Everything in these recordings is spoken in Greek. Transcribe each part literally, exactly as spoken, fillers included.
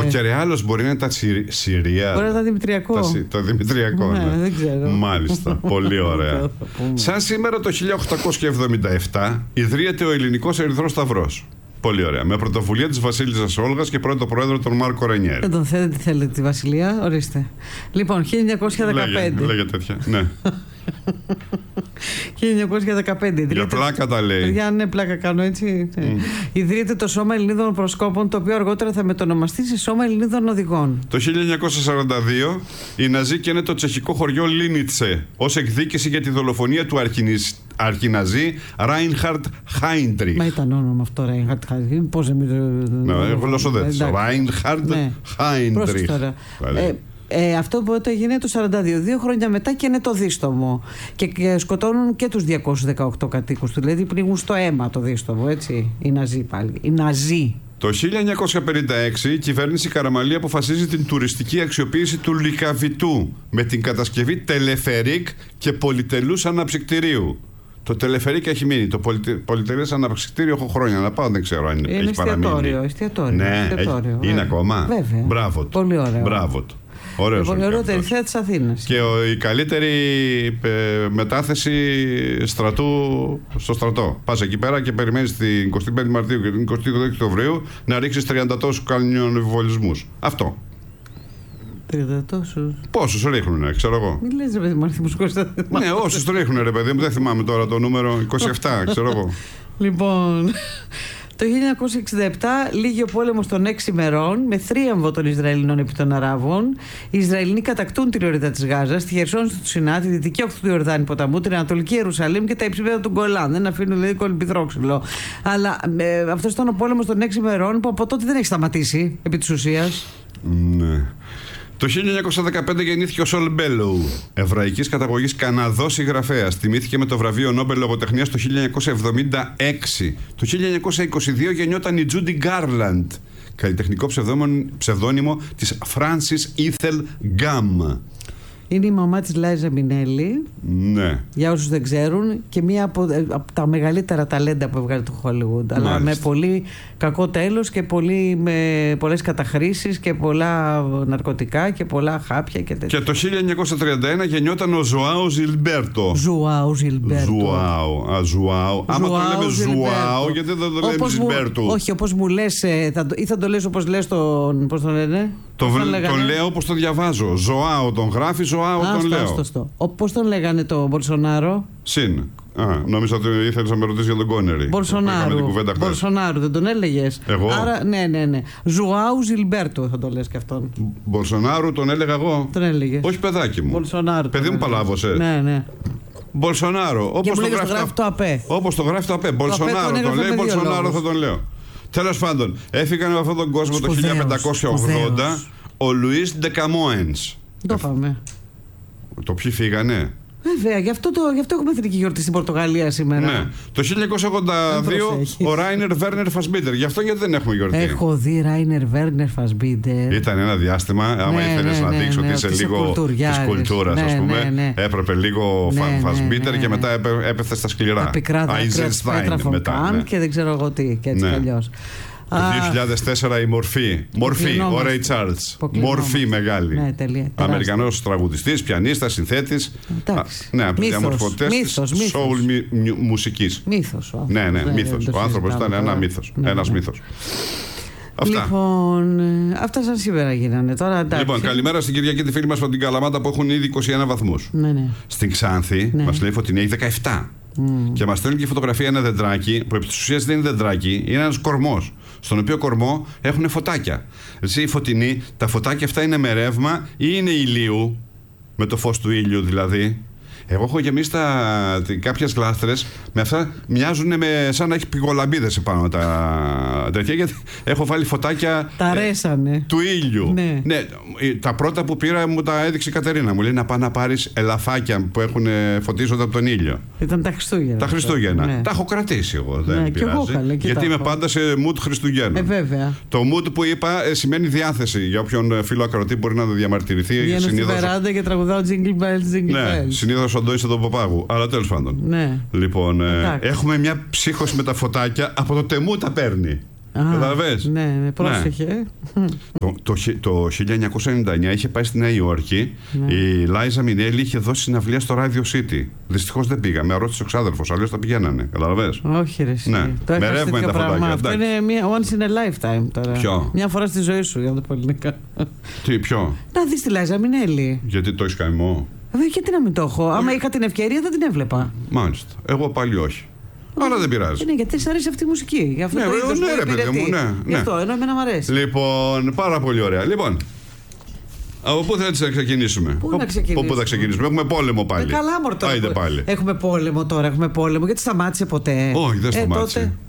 και ρεάλος μπορεί να είναι τα Συρία. Μπορεί να είναι Δημητριακό. Τα, το Δημητριακό, ναι, ναι. Δεν ξέρω. Μάλιστα, πολύ ωραία. Σαν σήμερα το χίλια οκτακόσια εβδομήντα επτά ιδρύεται ο Ελληνικός Ερυθρός Σταυρός. Πολύ ωραία. Με πρωτοβουλία της Βασίλισσας Όλγας και πρώτο πρόεδρο τον Μάρκο Ρενιέρ. Δεν τον θέλετε, θέλετε τη Βασιλεία, ορίστε. Λοιπόν, χίλια εννιακόσια δεκαπέντε. Λέγε, λέγε τέτοια, ναι. χίλια εννιακόσια δεκαπέντε. Για πλάκα τα λέει. Για ναι, πλάκα κάνω έτσι. Mm. Ιδρύεται το Σώμα Ελληνίδων Προσκόπων, το οποίο αργότερα θα μετονομαστεί σε Σώμα Ελληνίδων Οδηγών. Το χίλια εννιακόσια σαράντα δύο οι Ναζί καίνε το τσεχικό χωριό Λίνιτσε ως εκδίκηση για τη δολοφονία του αρχινής, αρχιναζί Ράινχαρντ Χάιντριχ. Μα ήταν όνομα αυτό, Ράινχαρντ Χάιντριχ. Πώς δεν ναι, εγώ γλωσσοδέτησα. Ράινχαρντ Χάιντριχ. Ε, αυτό που έγινε το σαράντα δύο. Δύο χρόνια μετά και είναι το δίστομο. Και, και σκοτώνουν και τους διακόσιους δεκαοκτώ κατοίκους του. Δηλαδή πνίγουν στο αίμα το δίστομο, έτσι. Οι Ναζί πάλι. Οι Ναζί. Το χίλια εννιακόσια πενήντα έξι η κυβέρνηση Καραμαλή αποφασίζει την τουριστική αξιοποίηση του Λυκαβητού με την κατασκευή τελεφερίκ και πολυτελούς αναψυκτηρίου. Το τελεφερίκ έχει μείνει. Το πολυτε, πολυτελές αναψυκτήριο έχω χρόνια να πάω, δεν ξέρω αν είναι, έχει παραμείνει. Εστιατόριο. Ναι, εστιατόριο, έχει, είναι ακόμα. Βέβαια. Μπράβο του. Πολύ ωραίο. Μπράβο του. Ωραίος πολύ ωραίο τελευταία της Αθήνας. Και ο, η καλύτερη ε, μετάθεση στρατού στο στρατό. Πας εκεί πέρα και περιμένεις την εικοστή πέμπτη Μαρτίου και την εικοστή δεύτερη Οκτωβρίου να ρίξεις τριάντα τόσους κανιονεμβολισμούς. Αυτό. τριάντα τόσους. Πόσους ρίχνουνε, ξέρω εγώ. Μην λες ρε παιδί μου, αριθμούς Κώστα. Ναι, όσους το ρίχνουνε ρε παιδί μου, δεν θυμάμαι τώρα το νούμερο. είκοσι επτά, ξέρω εγώ. Λοιπόν. Το χίλια εννιακόσια εξήντα επτά λύγει ο πόλεμος των έξι ημερών με θρίαμβο των Ισραηλινών επί των Αράβων. Οι Ισραηλινοί κατακτούν τη λωρίδα της Γάζας, τη Χερσόνησο του Σινά, τη δυτική όχθη του Ιορδάνη ποταμού, την Ανατολική Ιερουσαλήμ και τα υψίπεδα του Γκολάν. Δεν αφήνουν δηλαδή κολυμπηθρόξυλο. Αλλά ε, αυτός ήταν ο πόλεμος των έξι ημερών που από τότε δεν έχει σταματήσει επί της ουσίας. Ναι. Το χίλια εννιακόσια δεκαπέντε γεννήθηκε ο Σολ Μπέλοου, εβραϊκής καταγωγής Καναδός συγγραφέας. Τιμήθηκε με το βραβείο Νόμπελ Λογοτεχνίας το χίλια εννιακόσια εβδομήντα έξι. Το χίλια εννιακόσια είκοσι δύο γεννιόταν η Τζούντι Γκάρλαντ, καλλιτεχνικό ψευδόνυμο της Φράνσις Ήθελ Γκάμ. Είναι η μαμά της Λάιζα Μινέλη. Ναι. Για όσους δεν ξέρουν, και μία από, από τα μεγαλύτερα ταλέντα που έβγαλε το Χόλιγουντ. Αλλά με πολύ κακό τέλος και πολύ, με πολλές καταχρήσεις και πολλά ναρκωτικά και πολλά χάπια και τέτοια. Και το χίλια εννιακόσια τριάντα ένα γεννιόταν ο Ζωάο Ζιλμπέρτο. Ζωάο Ζιλμπέρτο. Ζουάο. Α, Ζουάο. Άμα το λέμε Ζουάο, γιατί δεν το λέμε Ζιλμπέρτο. Όχι, όπως μου λες, θα, ή θα το λες όπως λες τον. Πώς τον λένε. Το τον, τον λέω όπως το διαβάζω. Ζωάο τον γράφει, Ζωάο τον λέω. Σωστό. Πώς τον λέγανε το Μπολσονάρο. Συν. Α, νόμιζα ότι ήθελες να με ρωτήσεις για τον Κόνερη. Μπολσονάρου. Μπολσονάρου, δεν τον έλεγες. Εγώ. Άρα, ναι, ναι, ναι. Ζουάου Ζιλμπέρτο θα το λες και αυτόν. Μπολσονάρου τον έλεγα εγώ. Τον έλεγες. Όχι, παιδάκι μου. Μπολσονάρου. Παιδί μου παλάβωσες. Ναι, ναι. Μπολσονάρο. Όπως το, το γράφει το ΑΠΕ. Όπως το γράφει το ΑΠΕ. Μπολσονάρο τον, τον λέει, Μπολσονάρο θα τον λέω. Τέλος πάντων, έφυγαν από αυτόν τον κόσμο Σπουδαίος. Το χίλια πεντακόσια ογδόντα ο Λουίς Ντεκαμόενς. Το πάμε. Το ποιοι φύγανε. Βέβαια, γι' αυτό, το, γι' αυτό έχουμε εθνική γιορτή στην Πορτογαλία σήμερα. Ναι. Το χίλια εννιακόσια ογδόντα δύο ο Ράινερ Βέρνερ Φασμπίντερ. Γι' αυτό γιατί δεν έχουμε γιορτή. Έχω δει Ράινερ Βέρνερ Φασμπίντερ. Ήταν ένα διάστημα, άμα ναι, ήθελες ναι, να δείξει ναι, ότι είσαι λίγο τη κουλτούρα, ναι, ας πούμε, ναι, ναι. έπρεπε λίγο ναι, Φασμπίντερ ναι, ναι, και μετά έπεθε στα σκληρά. Τα πικρά δάκρυα μετά. Ναι. Και δεν ξέρω εγώ τι, και έτσι κι αλλιώς. Το δύο χιλιάδες τέσσερα η Μορφή. Μορφή, ο Ρέι Τσάρλς. Μορφή μεγάλη. Ναι, τελεία. Αμερικανός τραγουδιστής, πιανίστας, συνθέτης. Ναι, από τους διαμορφωτές της soul μουσικής. Μύθος. Ναι, ναι, μύθος. Ο άνθρωπος ήταν ένα μύθος. Ένας μύθος. Αυτά. Λοιπόν, αυτά σαν σήμερα γίνανε τώρα. Εντάξει. Λοιπόν, καλημέρα στην Κυριακή τη φίλη μας από την Καλαμάτα που έχουν ήδη είκοσι ένα βαθμούς. Ναι, ναι. Στην Ξάνθη ναι. μας λέει Φωτεινή έχει δεκαεπτά. Mm. Και μας στέλνει και φωτογραφία ένα δεντράκι που επί της ουσίας δεν είναι δεντράκι, είναι ένας κορμός. Στον οποίο κορμό έχουν φωτάκια. Εσύ, η Φωτεινή, τα φωτάκια αυτά είναι με ρεύμα ή είναι ηλίου, με το φως του ήλιου δηλαδή. Εγώ έχω γεμίσει τα, κάποιες γλάστρες με αυτά μοιάζουν με, σαν να έχει πηγολαμπίδες επάνω τα τέτοια, γιατί έχω βάλει φωτάκια τα ρέσανε. Ε, του ήλιου. Ναι. Ναι, τα πρώτα που πήρα μου τα έδειξε η Κατερίνα. Μου λέει να πάω να πάρεις ελαφάκια που έχουν φωτίζονται από τον ήλιο. Ήταν τα Χριστούγεννα. Τα Χριστούγεννα. Ναι. Τα έχω κρατήσει εγώ. Δεν ναι, πειράζει. Εγώ καλέ, γιατί είμαι πάντα σε mood Χριστουγέννων. Ε, βέβαια. Το mood που είπα ε, σημαίνει διάθεση. Για όποιον φίλο ακροατή μπορεί να το διαμαρτυρηθεί. Βγαίνω στην βεράντα και τραγουδάω jingle bells, jingle bells. Ναι, συνήθως ο Ντόις τον Παπάγου. Αλλά τέλος πάντων. Ναι. Λοιπόν, ε, έχουμε μια ψύχωση με τα φωτάκια. Από το τεμού τα παίρνει. Καταλαβες? Ναι, ναι, πρόσεχε. Ναι. το, το, το χίλια εννιακόσια ενενήντα εννιά είχε πάει στη Νέα Υόρκη. Ναι. Η Λάιζα Μινέλη είχε δώσει συναυλία στο Radio City. Δυστυχώς δεν πήγα. Με ρώτησε ο ξάδερφος. Αλλιώς θα πηγαίνανε. Καταλαβες? Όχι, ρε. Ναι. Το με ρεύμα τα φωτάκια. Αυτό είναι μια once in a lifetime τώρα. Ποιο? Μια φορά στη ζωή σου για τα πολιτικά. Τι, ποιο? Να δεις τη Λάιζα Μινέλη. Γιατί το έχεις καημό? Βέβαια, γιατί να μην το έχω. Άμα είχα την ευκαιρία δεν την έβλεπα. Μάλιστα. Εγώ πάλι όχι. Αλλά δεν πειράζει. Ναι, γιατί σ' αρέσει αυτή η μουσική. Γι' αυτό ναι, το είδος ναι, που ρε παιδί μου, ναι, ναι. Γι' αυτό, ενώ εμένα μου αρέσει. Λοιπόν, πάρα πολύ ωραία. Λοιπόν, από πού θα ξεκινήσουμε? Πού να ξεκινήσουμε? Πού θα ξεκινήσουμε? Έχουμε πόλεμο πάλι. Ε, καλά, μωρέ, τώρα. Άιντε πάλι. Έχουμε πόλεμο τώρα, έχουμε πόλεμο. Γιατί σταμάτησε ποτέ? Όχι, δεν σταμάτησε. Ε, τότε...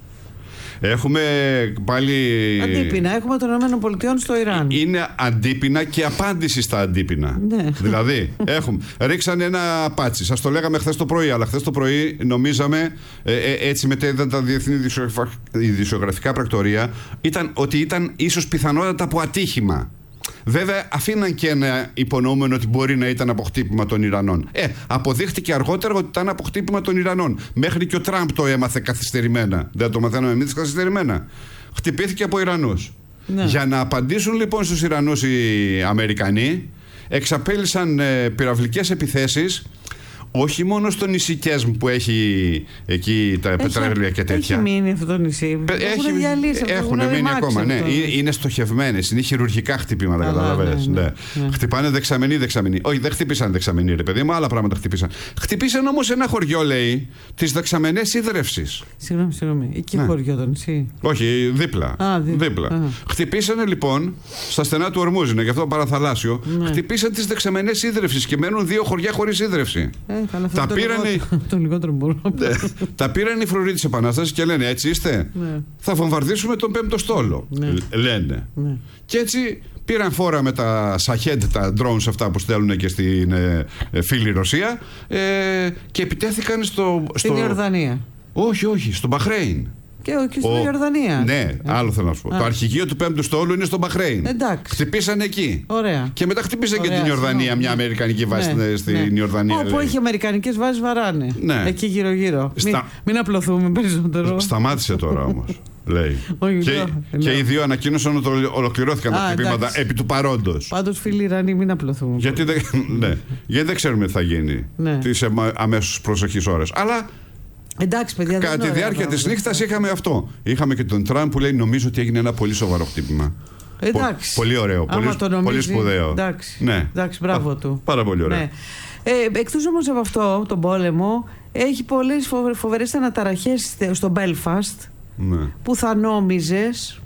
Έχουμε πάλι. Αντίπεινα. Έχουμε των ΗΠΑ στο Ιράν. Είναι αντίπεινα και απάντηση στα αντίπεινα. Ναι. Δηλαδή, έχουμε. Ρίξανε ένα πάτσι. Σας το λέγαμε χθες το πρωί, αλλά χθες το πρωί νομίζαμε, ε, ε, έτσι μετέδιδαν τα διεθνή ειδησιογραφικά πρακτορία, ήταν, ότι ήταν ίσως πιθανότατα από ατύχημα. Βέβαια, αφήναν και ένα υπονοούμενο ότι μπορεί να ήταν από χτύπημα των Ιρανών. Ε, αποδείχτηκε αργότερα ότι ήταν από χτύπημα των Ιρανών. Μέχρι και ο Τραμπ το έμαθε καθυστερημένα. Δεν το μαθαίναμε εμείς καθυστερημένα. Χτυπήθηκε από Ιρανούς. Ναι. Για να απαντήσουν λοιπόν στους Ιρανούς οι Αμερικανοί, εξαπέλυσαν ε, πυραυλικές επιθέσεις. Όχι μόνο στο νησί Κέσμ που έχει εκεί τα πετρέλαια και τέτοια. Έχει μείνει αυτό το νησί. Έχουν διαλύσει. Έχουν μείνει ακόμα. Ναι. Είναι στοχευμένες. Είναι χειρουργικά χτυπήματα. Καταλαβαίνεις. Ναι, ναι, ναι. Ναι. Χτυπάνε δεξαμενή, δεξαμενή. Όχι, δεν χτυπήσαν δεξαμενή, ρε παιδί μου, άλλα πράγματα χτυπήσαν. Χτυπήσαν όμως ένα χωριό, λέει, τις δεξαμενές ίδρευσης. Συγγνώμη, συγγνώμη. Εκεί ναι. Χωριό το νησί. Όχι, δίπλα. Α, δί... δίπλα. Α. Χτυπήσανε λοιπόν στα στενά του Ορμούζ, είναι γι' αυτό παραθαλάσσιο. Ναι. Χτυπήσαν τις δεξαμενές ίδρευσης και μένουν δύο χωριά χωρίς ίδρυυση. Ε, τα πήραν οι... το λιγότερο μπορώ. Τα πήραν οι φρουροί της Επανάστασης και λένε έτσι είστε, ναι. Θα βομβαρδίσουμε τον πέμπτο στόλο, ναι. Λένε, ναι. Και έτσι πήραν φόρα με τα Σαχέντ, τα drones αυτά που στέλνουν και στην ε, ε, φίλη Ρωσία, ε, και επιτέθηκαν στο, στο... Στην Ιορδανία. Όχι, όχι, στο Μπαχρέιν. Και, και στην Ο... Ιορδανία. Ναι, άλλο θέλω να σου πω. Α. Το αρχηγείο του πέμπτου στόλου είναι στο Μπαχρέιν. Εντάξει. Χτυπήσαν εκεί. Ωραία. Και μετά χτύπησαν Ωραία, και την Ιορδανία, μια αμερικανική βάση, ναι, στην ναι. Ιορδανία. Όπου έχει αμερικανικές βάσεις βαράνε. Ναι. Εκεί γύρω-γύρω. Στα... Μην, μην απλωθούμε περισσότερο. Σταμάτησε τώρα όμως. Λέει. και, και οι δύο ανακοίνωσαν ότι ολοκληρώθηκαν Α, τα χτυπήματα επί του παρόντος. Πάντως, φίλοι Ιρανοί, μην απλωθούμε. Γιατί δεν, ναι, γιατί δεν ξέρουμε τι θα γίνει ναι. τις αμέσως προσεχείς ώρες. Αλλά. Εντάξει, παιδιά, κατά τη διάρκεια της νύχτας είχαμε αυτό. Είχαμε και τον Τραμπ που λέει: νομίζω ότι έγινε ένα πολύ σοβαρό χτύπημα. Εντάξει. Πολύ ωραίο, πολύ, νομίζει, πολύ σπουδαίο. Εντάξει, ναι. εντάξει, μπράβο του. Πάρα πολύ ωραίο. Ναι. Ε, εκτός όμως από αυτό, τον πόλεμο, έχει πολλές φοβερές αναταραχές στο Belfast, ναι. Που θα νόμιζες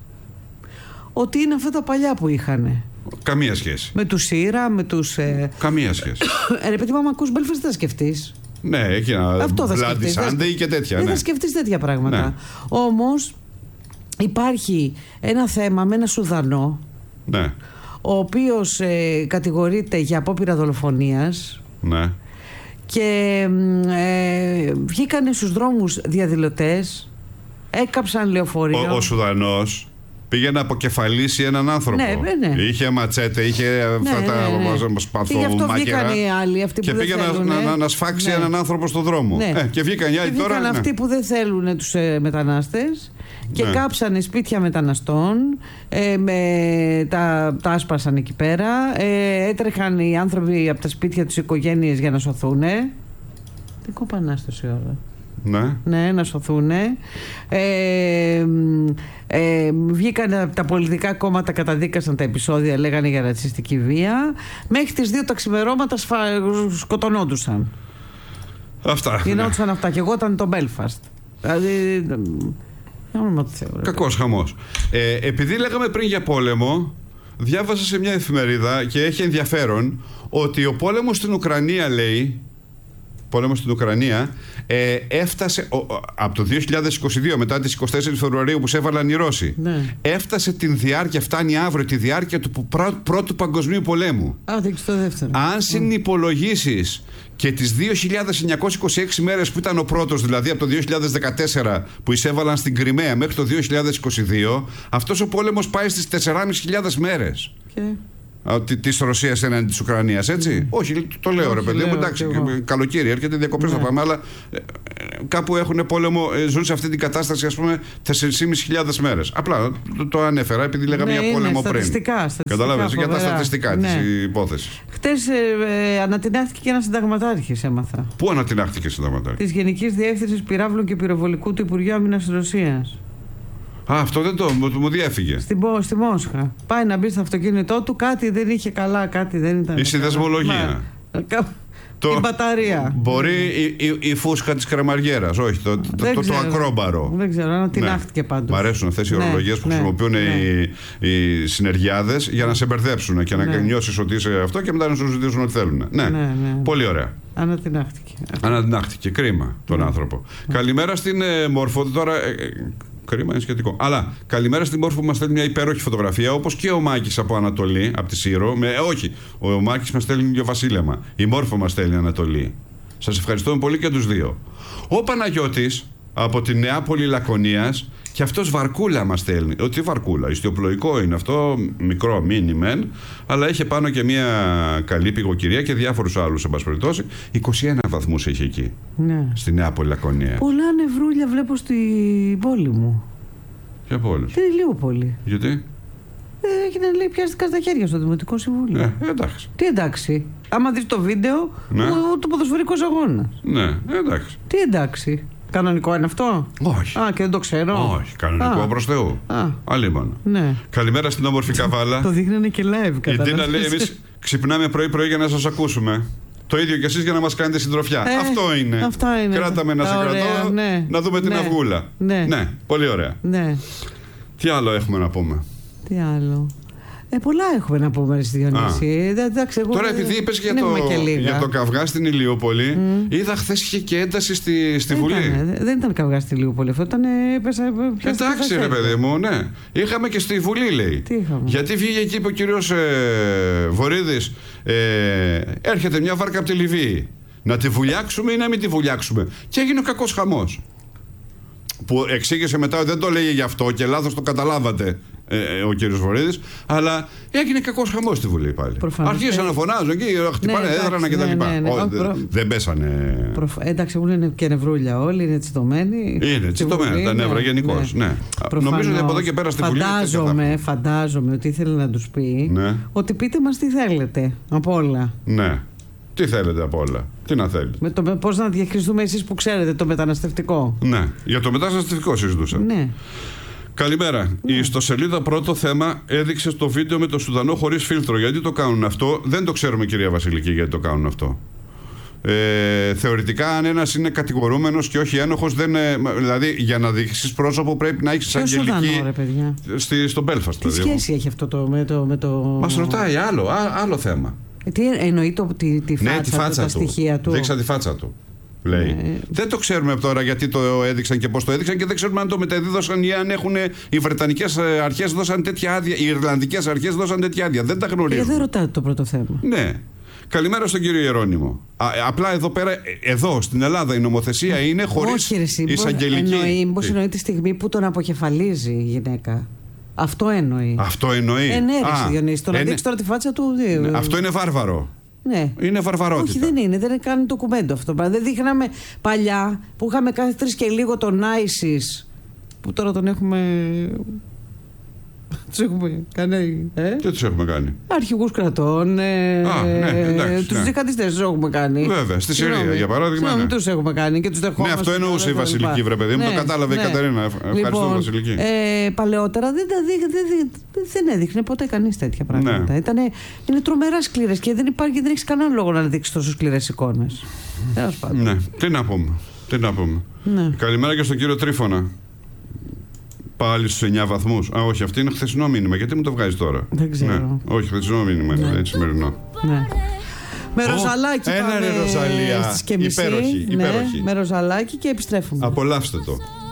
ότι είναι αυτά τα παλιά που είχανε. Καμία σχέση. Με τους Σύρα, με τους. Ε... Καμία σχέση. Ε, ρε παιδί μου, άμα ακούς Belfast, δεν θα σκεφτείς. Ναι, εκεί ένα Bloody Sunday και τέτοια. Δεν ναι. θα σκεφτείς τέτοια πράγματα. Ναι. Όμως υπάρχει ένα θέμα με ένα Σουδανό, ναι. Ο οποίος ε, κατηγορείται για απόπειρα δολοφονίας. Ναι. Και ε, βγήκανε στους δρόμους διαδηλωτές, έκαψαν λεωφορείο. Ο, ο Σουδανός πήγε να αποκεφαλίσει έναν άνθρωπο. Ναι, ναι. Είχε ματσέτε, είχε αυτά ναι, τα ναι, ναι. σπαθομάκερα. Οι άλλοι, αυτοί και που πήγε δεν να, να, να σφάξει ναι. έναν άνθρωπο στον δρόμο. Ναι. Ε, και βγήκαν οι άλλοι και τώρα. Βγήκαν αυτοί ναι. που δεν θέλουν τους ε, μετανάστες και ναι. κάψανε σπίτια μεταναστών, ε, με, τα, τα άσπασαν εκεί πέρα. Ε, έτρεχαν οι άνθρωποι από τα σπίτια τους οικογένειες για να σωθούν. Δεν κοπανάσταση όλα. Ναι. Ναι, να σωθούν. Ε, ε, βγήκαν τα πολιτικά κόμματα, καταδίκασαν τα επεισόδια, λέγανε για ρατσιστική βία. Μέχρι τις δύο τα ξημερώματα σφα... σκοτωνόντουσαν. Αυτά. Γινόντουσαν ναι. αυτά. Και εγώ ήταν το Belfast. Δηλαδή. Κακός χαμός. Ε, επειδή λέγαμε πριν για πόλεμο, διάβασα σε μια εφημερίδα και έχει ενδιαφέρον ότι ο πόλεμος στην Ουκρανία, λέει. Πόλεμος στην Ουκρανία ε, έφτασε ο, ο, από το δύο χιλιάδες είκοσι δύο, μετά τις εικοστή τέταρτη Φεβρουαρίου που σε έβαλαν οι Ρώσοι, ναι. έφτασε την διάρκεια, φτάνει αύριο τη διάρκεια του πρά, πρώτου παγκοσμίου πολέμου. Α, δεν το δεύτερο. Αν συνυπολογίσεις και τις δύο χιλιάδες εννιακόσιες είκοσι έξι μέρες που ήταν ο πρώτος, δηλαδή από το δύο χιλιάδες δεκατέσσερα που εισέβαλαν στην Κριμαία μέχρι το δύο χιλιάδες είκοσι δύο, αυτός ο πόλεμος πάει στις τέσσερις χιλιάδες πεντακόσιες μέρες. Okay. της Ρωσίας έναντι της Ουκρανίας, έτσι. Mm. Όχι, το λέω Όχι, ρε παιδί μου, εντάξει, καλοκαίρι, έρχεται διακοπές να πάμε, αλλά ε, κάπου έχουν πόλεμο, ε, ζουν σε αυτή την κατάσταση, ας πούμε, τέσσερις χιλιάδες πεντακόσιες μέρες. Απλά το, το ανέφερα επειδή λέγαμε ναι, για πόλεμο πριν. Στατιστικά, καταλάβες, για τα στατιστικά ναι. της υπόθεσης. Χτες ε, ε, ανατινάχθηκε και ένας συνταγματάρχης, έμαθα. Πού ανατινάχθηκε συνταγματάρχης? Της Γενικής Διεύθυνσης Πυράβλων και Πυροβολικού του Υπουργείου Άμυνας της Ρωσίας. Α, αυτό δεν το μου, μου διέφυγε. Στην, στη Μόσχα. Πάει να μπει στο αυτοκίνητό του, κάτι δεν είχε καλά, κάτι δεν ήταν. Η συνδεσμολογία. Το... Η μπαταρία. Μπορεί η, η, η φούσκα της κρεμαριέρας, όχι το, το, το, το ακρόμπαρο. Δεν ξέρω, ανατινάχθηκε ναι. πάντως. Μ' αρέσουν αυτές οι ορολογίες ναι, που ναι, χρησιμοποιούν ναι. οι, οι συνεργιάδες για να σε μπερδέψουν και να ναι. νιώσεις ότι είσαι αυτό και μετά να σου ζητήσουν ό,τι θέλουν. Ναι. Ναι, ναι. Πολύ ωραία. Ανατινάχθηκε. Ανατινάχθηκε. Κρίμα τον ναι. άνθρωπο. Ναι. Καλημέρα στην ε, Μόρφο. Τώρα. Ε, Κρίμα, είναι σχετικό. Αλλά καλημέρα στην Μόρφο που μας στέλνει μια υπέροχη φωτογραφία, όπως και ο Μάκης από Ανατολή, από τη Σύρο. Με, ε, όχι, ο, ο Μάκης μας στέλνει και βασίλεμα. Η Μόρφο μας στέλνει Ανατολή. Σας ευχαριστούμε πολύ και τους δύο. Ο Παναγιώτης από τη Νεάπολη Λακωνίας, και αυτός βαρκούλα μας στέλνει. Ότι βαρκούλα, ιστιοπλοϊκό είναι αυτό, μικρό μίνι μεν, αλλά είχε πάνω και μια καλή πυγοκυρία και διάφορους άλλους, εν πάση περιπτώσει. είκοσι ένα βαθμούς έχει εκεί. Ναι. Στη Νεάπολη Λακωνία. Πολλά νευρούλια βλέπω στην πόλη μου. Ποια πόλη? Την Ηλιούπολη. Γιατί? Ε, έγινε, λέει, πιάστηκαν στα χέρια στο Δημοτικό Συμβούλιο. Ε, εντάξει. Τι εντάξει? Άμα δεις το βίντεο, ναι. ο, το ποδοσφαιρικός αγώνας. Ναι, εντάξει. Τι εντάξει? Κανονικό είναι αυτό? Όχι. Α, και δεν το ξέρω. Όχι, κανονικό προς Θεού. Αλίμονο. Ναι. Καλημέρα στην όμορφη Καβάλα. Το δείχνανε και live. Η Ντίνα λέει: εμείς ξυπνάμε πρωί-πρωί για να σας ακούσουμε. Το ίδιο κι εσείς για να μας κάνετε συντροφιά. Ε, αυτό είναι. Αυτά είναι. Κράταμε να σε κρατώ, ναι. να δούμε την ναι. αυγούλα. Ναι. ναι, πολύ ωραία. Ναι. Τι άλλο έχουμε να πούμε? Τι άλλο? Ε, πολλά έχουμε να πούμε, Ρεσί Διονύση. Εντάξει, εγώ τώρα, επειδή είπες για, για το καυγά στην Ηλιούπολη, mm. είδα χθες είχε και ένταση στη, στη δεν Βουλή. Ήταν, δεν ήταν καυγά στη Ηλιούπολη, αυτό ήταν. Έπεσα, εντάξει, ρε παιδί μου, ναι. Είχαμε και στη Βουλή, λέει. Τι είχαμε? Γιατί βγήκε εκεί ο κύριος ε, Βορίδης, ε, έρχεται μια βάρκα από τη Λιβύη. Να τη βουλιάξουμε ή να μην τη βουλιάξουμε. Και έγινε ο κακός χαμός. Που εξήγησε μετά ότι δεν το λέγει γι' αυτό και λάθος το καταλάβατε. Ε, ο κύριος Βορίδης, αλλά έγινε κακός χαμός στη Βουλή πάλι. Αρχίσαν να φωνάζουν εκεί, χτυπάνε ναι, έδρανα κτλ. Ναι, ναι, ναι. Oh, προ... Δεν πέσανε. Προφ... Εντάξει, έχουν είναι και νευρούλια όλοι, είναι τσιτωμένοι. Είναι τσιτωμένα τα νεύρα ναι, γενικώς. Ναι. Ναι. Νομίζω ότι από εδώ και πέρα στη Βουλή. Φαντάζομαι, φαντάζομαι ότι ήθελε να τους πει ναι. ότι πείτε μας τι θέλετε από όλα. Ναι. Τι θέλετε από όλα? Τι να θέλετε? Πώς να διαχειριστούμε εσείς που ξέρετε το μεταναστευτικό? Ναι. Για το μεταναστευτικό συζητούσα. Ναι. Καλημέρα. Ναι. Η ιστοσελίδα Πρώτο Θέμα έδειξε στο βίντεο με το Σουδανό χωρίς φίλτρο. Γιατί το κάνουν αυτό? Δεν το ξέρουμε, κυρία Βασιλική, γιατί το κάνουν αυτό. Ε, θεωρητικά, αν ένας είναι κατηγορούμενος και όχι ένοχος, δεν, δηλαδή για να δείξεις πρόσωπο πρέπει να έχεις αγγελική. Σουδανό, ρε παιδιά. Στη, στο Μπέλφαστ. Τι δηλαδή. Σχέση έχει αυτό το, με το. Με το... Μας ρωτάει άλλο, α, άλλο θέμα. Ε, τι εννοεί το, τη, τη φάτσα, ναι, τη φάτσα του, τα του. στοιχεία του. Δείξα τη φάτσα του. Λέει. Ναι. Δεν το ξέρουμε τώρα γιατί το έδειξαν και πώς το έδειξαν και δεν ξέρουμε αν το μεταδίδωσαν ή αν έχουν οι Βρετανικές αρχές δώσαν τέτοια άδεια, οι Ιρλανδικές αρχές δώσαν τέτοια άδεια. Δεν τα γνωρίζουμε. Και δεν ρωτάτε το πρώτο θέμα. Ναι. Καλημέρα στον κύριο Ιερώνυμο. Α, απλά εδώ πέρα, εδώ στην Ελλάδα η νομοθεσία είναι χωρίς εισαγγελική. Εννοεί, μήπως εννοεί τη στιγμή που τον αποκεφαλίζει η γυναίκα. Αυτό εννοεί. Αυτό εννοεί. Ενέρεση, Διονύση. Το να δείξει τώρα τη φάτσα του. Ναι, αυτό είναι βάρβαρο. Ναι. Είναι βαρβαρότητα. Όχι, δεν είναι. Δεν κάνει ντοκουμέντο αυτό. Δεν δείχναμε παλιά που είχαμε κάθε τρεις και λίγο τον Άισις. Που τώρα τον έχουμε. Τους έχουμε κάνει. Ε? Τι τους έχουμε κάνει? Αρχηγούς κρατών. Ε, Α, ναι, τους ναι. τζιχαντιστές τους έχουμε κάνει. Βέβαια, στη Συρία για παράδειγμα. Ναι, τους έχουμε κάνει και τους δεχόμαστε. Ναι, αυτό εννοούσε η Βασιλική, βρε παιδί μου. Ναι, το κατάλαβε ναι. η Κατερίνα. Ευχαριστώ, λοιπόν, Βασιλική. Ε, παλαιότερα δεν, δεν, δεν, δεν έδειχνε ποτέ κανείς τέτοια πράγματα. Ναι. Ήτανε, είναι τρομερά σκληρές και δεν υπάρχει, δεν έχει κανένα λόγο να δείξει τόσο σκληρές εικόνες. Ναι, τι να πούμε. Τι να πούμε. Ναι. Καλημέρα και στον κύριο Τρίφωνα. Πάλι στους εννιά βαθμούς. Α, όχι, αυτή είναι χθεσινό μήνυμα. Γιατί μου το βγάζει τώρα? Δεν ξέρω. Ναι. Όχι, χθεσινό μήνυμα είναι, ναι. είναι σημερινό. Ναι. Με ροζαλάκι oh, πάμε Ροζαλία. στις και μισή. Υπέροχη, υπέροχη. Ναι, με ροζαλάκι και επιστρέφουμε. Απολαύστε το.